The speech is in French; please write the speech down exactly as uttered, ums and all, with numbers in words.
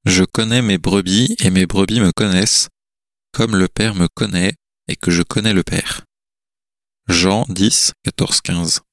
Je connais mes brebis et mes brebis me connaissent, comme le Père me connaît et que je connais le Père. Jean dix, quatorze, quinze.